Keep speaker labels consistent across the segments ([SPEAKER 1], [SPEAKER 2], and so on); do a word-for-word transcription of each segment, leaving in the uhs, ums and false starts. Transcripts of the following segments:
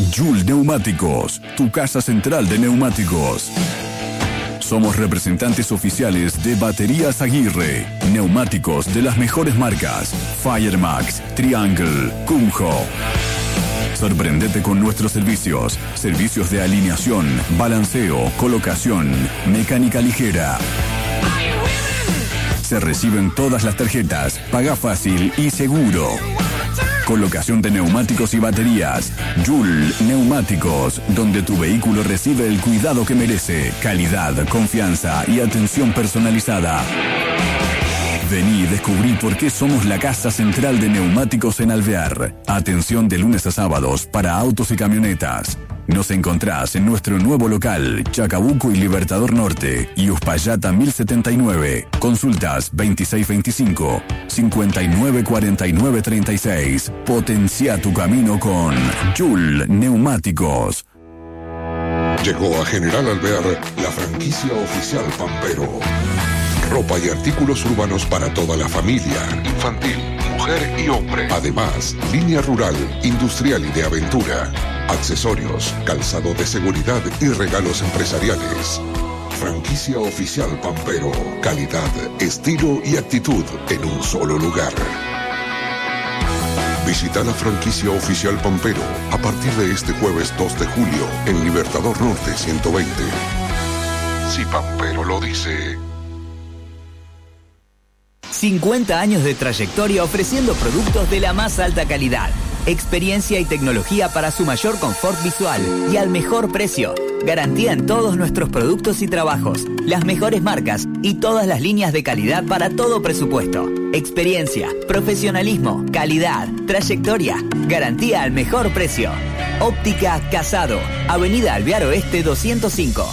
[SPEAKER 1] Joule Neumáticos, tu casa central de neumáticos. Somos representantes oficiales de Baterías Aguirre. Neumáticos de las mejores marcas: Firemax, Triangle, Kumho. Sorprendete con nuestros servicios. Servicios de alineación, balanceo, colocación, mecánica ligera. Se reciben todas las tarjetas, paga fácil y seguro. Colocación de neumáticos y baterías. Joule Neumáticos, donde tu vehículo recibe el cuidado que merece, calidad, confianza y atención personalizada. Vení y descubrí por qué somos la casa central de neumáticos en Alvear. Atención de lunes a sábados para autos y camionetas. Nos encontrás en nuestro nuevo local, Chacabuco y Libertador Norte, y Uspallata mil setenta y nueve. Consultas veintiséis veinticinco, cincuenta y nueve cuarenta y nueve treinta y seis. Potencia tu camino con Joule Neumáticos.
[SPEAKER 2] Llegó a General Alvear la franquicia oficial Pampero. Ropa y artículos urbanos para toda la familia, infantil, mujer y hombre. Además, línea rural, industrial y de aventura. Accesorios, calzado de seguridad y regalos empresariales. Franquicia oficial Pampero. Calidad, estilo y actitud en un solo lugar. Visita la franquicia oficial Pampero a partir de este jueves dos de julio en Libertador Norte ciento veinte. Si Pampero lo dice.
[SPEAKER 3] cincuenta años de trayectoria ofreciendo productos de la más alta calidad. Experiencia y tecnología para su mayor confort visual y al mejor precio. Garantía en todos nuestros productos y trabajos. Las mejores marcas y todas las líneas de calidad para todo presupuesto. Experiencia, profesionalismo, calidad, trayectoria. Garantía al mejor precio. Óptica Casado. Avenida Alvear Oeste doscientos cinco.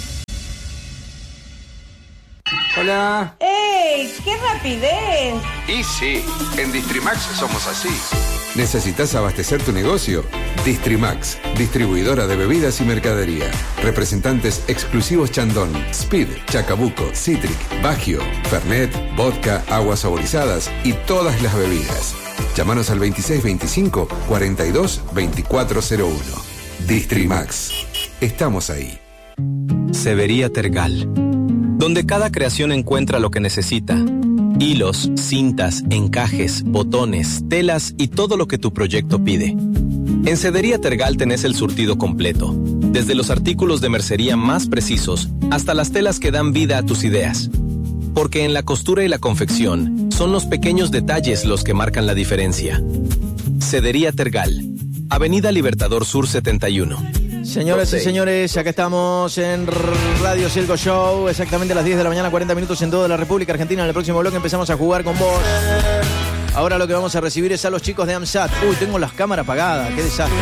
[SPEAKER 4] Hola.
[SPEAKER 5] ¡Ey! ¡Qué rapidez!
[SPEAKER 4] Y sí, en Distrimax somos así. ¿Necesitas abastecer tu negocio? Distrimax, distribuidora de bebidas y mercadería. Representantes exclusivos Chandon, Speed, Chacabuco, Citric, Bagio, Fernet, vodka, aguas saborizadas y todas las bebidas. Llámanos al veintiséis veinticinco, cuarenta y dos, veinticuatro cero uno. Distrimax. Estamos ahí.
[SPEAKER 6] Severía Tergal, donde cada creación encuentra lo que necesita. Hilos, cintas, encajes, botones, telas y todo lo que tu proyecto pide. En Sedería Tergal tenés el surtido completo, desde los artículos de mercería más precisos hasta las telas que dan vida a tus ideas. Porque en la costura y la confección son los pequeños detalles los que marcan la diferencia. Sedería Tergal, Avenida Libertador Sur setenta y uno.
[SPEAKER 7] Señoras y señores, acá estamos en Radio Cielco Show, exactamente a las diez de la mañana, cuarenta minutos en toda la República Argentina. En el próximo bloque empezamos a jugar con vos. Ahora lo que vamos a recibir es a los chicos de AMSAT. Uy, tengo las cámaras apagadas, qué desastre.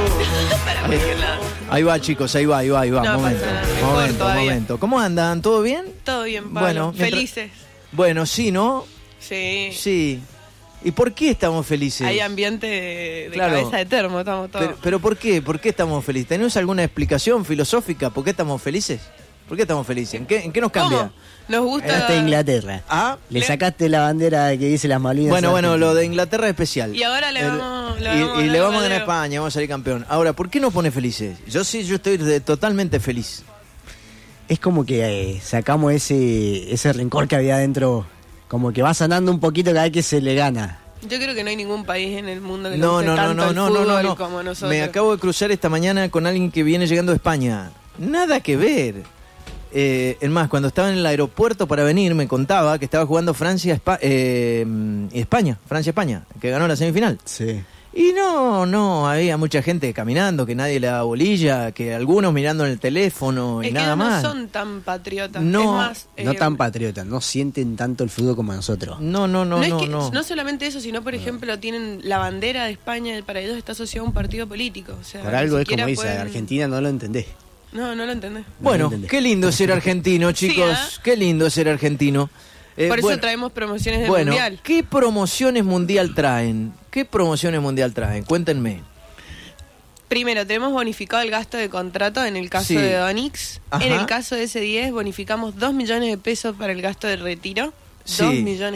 [SPEAKER 7] Ahí, ahí va, chicos, ahí va, ahí va, ahí va. No, momento, momento, momento. ¿Cómo andan? ¿Todo bien?
[SPEAKER 8] Todo bien, Pablo. Bueno, felices.
[SPEAKER 7] Mientras... Bueno, sí, ¿no?
[SPEAKER 8] Sí.
[SPEAKER 7] Sí. ¿Y por qué estamos felices?
[SPEAKER 8] Hay ambiente de, de
[SPEAKER 7] claro.
[SPEAKER 8] cabeza de termo, estamos todos.
[SPEAKER 7] Pero, pero ¿por qué? ¿Por qué estamos felices? ¿Tenemos alguna explicación filosófica? ¿Por qué estamos felices? ¿Por qué estamos felices? ¿En qué, en qué nos cambia?
[SPEAKER 8] ¿Cómo? Nos gusta...
[SPEAKER 9] Ganaste Inglaterra.
[SPEAKER 7] ¿Ah?
[SPEAKER 9] Le sacaste la bandera que dice las Malvinas.
[SPEAKER 7] Bueno, bueno, lo de Inglaterra es especial.
[SPEAKER 8] Y ahora le vamos...
[SPEAKER 7] El,
[SPEAKER 8] le
[SPEAKER 7] y
[SPEAKER 8] vamos
[SPEAKER 7] y
[SPEAKER 8] a
[SPEAKER 7] le vamos a ganar a
[SPEAKER 8] Leo.
[SPEAKER 7] España, vamos a salir campeón. Ahora, ¿por qué nos pone felices? Yo sí, yo estoy de, totalmente feliz.
[SPEAKER 9] Es como que eh, sacamos ese, ese rencor que había dentro, como que va sanando un poquito cada vez que se le gana.
[SPEAKER 8] Yo creo que no hay ningún país en el mundo que
[SPEAKER 7] No,
[SPEAKER 8] le
[SPEAKER 7] no,
[SPEAKER 8] guste
[SPEAKER 7] no,
[SPEAKER 8] tanto
[SPEAKER 7] no,
[SPEAKER 8] el
[SPEAKER 7] no,
[SPEAKER 8] fútbol
[SPEAKER 7] no, no.
[SPEAKER 8] como nosotros.
[SPEAKER 7] Me acabo de cruzar esta mañana con alguien que viene llegando de España. Nada que ver. Eh, es más, cuando estaba en el aeropuerto para venir, me contaba que estaba jugando Francia Espa eh, España, Francia-España, que ganó la semifinal.
[SPEAKER 9] Sí.
[SPEAKER 7] Y no, no, había mucha gente caminando, que nadie le daba bolilla, que algunos mirando en el teléfono y
[SPEAKER 8] es
[SPEAKER 7] nada
[SPEAKER 8] que
[SPEAKER 7] más.
[SPEAKER 8] no son tan patriotas.
[SPEAKER 7] No,
[SPEAKER 8] es más,
[SPEAKER 9] No
[SPEAKER 8] eh,
[SPEAKER 9] tan patriotas, no sienten tanto el fútbol como nosotros.
[SPEAKER 7] No, no, no,
[SPEAKER 8] no,
[SPEAKER 7] no,
[SPEAKER 8] es que,
[SPEAKER 7] no.
[SPEAKER 8] no solamente eso, sino, por ejemplo, tienen la bandera de España, para ellos está asociada a un partido político. O sea,
[SPEAKER 9] Por algo
[SPEAKER 8] ni
[SPEAKER 9] es como
[SPEAKER 8] siquiera
[SPEAKER 9] dice,
[SPEAKER 8] pueden-
[SPEAKER 9] Argentina no lo entendés.
[SPEAKER 8] No, no lo entendés.
[SPEAKER 7] Bueno,
[SPEAKER 9] No entendés.
[SPEAKER 7] qué lindo ser argentino, chicos.
[SPEAKER 8] Sí, ¿eh?
[SPEAKER 7] Qué lindo ser argentino. Eh,
[SPEAKER 8] Por eso
[SPEAKER 7] bueno,
[SPEAKER 8] traemos promociones de
[SPEAKER 7] bueno,
[SPEAKER 8] mundial.
[SPEAKER 7] ¿qué promociones mundial traen? ¿Qué promociones mundial traen? Cuéntenme.
[SPEAKER 8] Primero, tenemos bonificado el gasto de contrato en el caso
[SPEAKER 7] Sí.
[SPEAKER 8] de Donix.
[SPEAKER 7] Ajá.
[SPEAKER 8] En el caso de ese diez, bonificamos dos millones de pesos para el gasto de retiro.
[SPEAKER 7] Sí.
[SPEAKER 8] dos millones